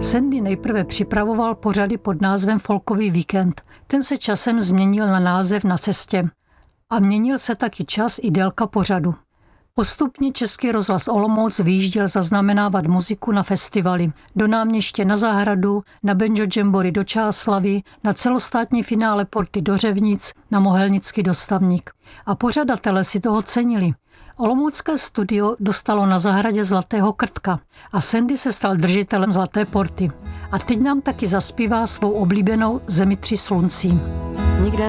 Sandy nejprve připravoval pořady pod názvem Folkový víkend. Ten se časem změnil na název Na cestě. A měnil se taky čas i délka pořadu. Postupně Český rozhlas Olomouc vyjížděl zaznamenávat muziku na festivaly. Do Náměště na Zahradu, na Banjo Jamboree do Čáslavi, na celostátní finále Porty do Řevnic, na Mohelnický dostavník. A pořadatelé si toho cenili. Olomoucké studio dostalo na Zahradě Zlatého krtka a Sandy se stal držitelem Zlaté Porty. A teď nám taky zaspívá svou oblíbenou Zemi 3 sluncí.